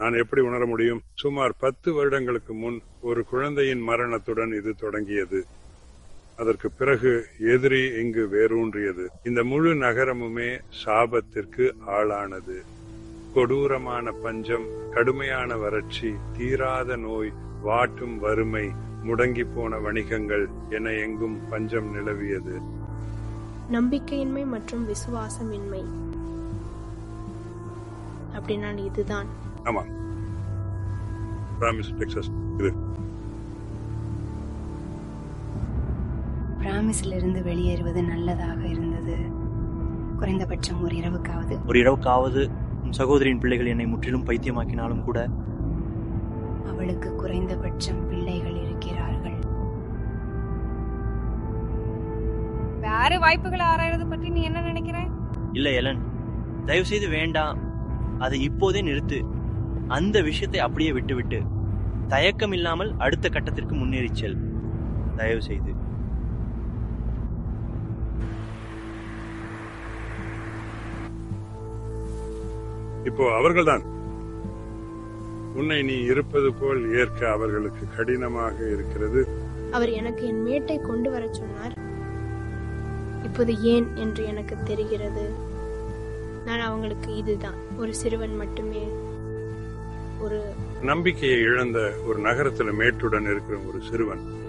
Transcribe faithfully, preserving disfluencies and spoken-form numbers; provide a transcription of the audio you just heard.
நான் எப்படி உணர முடியும்? சுமார் பத்து வருடங்களுக்கு முன் ஒரு குழந்தையின் மரணத்துடன் இது தொடங்கியது. அதற்கு பிறகு எதிரி இங்கு வேரூன்றியது. இந்த முழு நகரமுமே சாபத்திற்கு ஆளானது. கொடூரமான பஞ்சம், கடுமையான வறட்சி, தீராத நோய், வாட்டும் வறுமை, முடங்கி போன வணிகங்கள் என எங்கும் பஞ்சம் நிலவியது. நம்பிக்கையின்மை மற்றும் விசுவாசமின்மை அப்படின்னா இதுதான். ஆமா, பிராமிஸ் டெக்சாஸ். இது பிராமிஸ்ல இருந்து வெளியேறுவது நல்லதாக இருந்தது. குறைந்தபட்சம் ஒரு இரவுக்காவது ஒரு இரவுக்காவது உன் சகோதரியின் பிள்ளைகள் என்னை முற்றிலும் பைத்தியமாக்கினாலும் கூட அவளுக்கு குறைந்தபட்சம் பிள்ளைகள் இருக்கிறார்கள். வேற வாய்ப்புகளை ஆராயறது பற்றி நீ என்ன நினைக்கிற? இல்ல எலன், தயவு செய்து வேண்டாம். அதை இப்போதே நிறுத்து. அந்த விஷயத்தை அப்படியே விட்டுவிட்டு தயக்கம் இல்லாமல் அடுத்த கட்டத்திற்கு முன்னேறி செல். தயவு செய்து. இப்போ அவர்கள்தான் உன்னை நீ இருப்பது போல் ஏற்க அவர்களுக்கு கடினமாக இருக்கிறது. அவர் எனக்கு என் மேட்டை கொண்டு வர சொன்னார். இப்போது ஏன் என்று எனக்கு தெரிகிறது. நான் அவங்களுக்கு இதுதான் ஒரு சிறுவன் மட்டுமே. ஒரு நம்பிக்கையை இழந்த ஒரு நகரத்துல மேட்டுடன் இருக்கிற ஒரு சிறுவன்